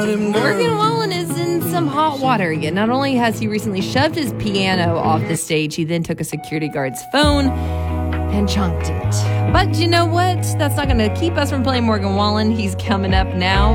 Morgan Wallen is in some hot water again. Not only has he recently shoved his piano off the stage, he then took a security guard's phone and chunked it. But you know what? That's not going to keep us from playing Morgan Wallen. He's coming up now.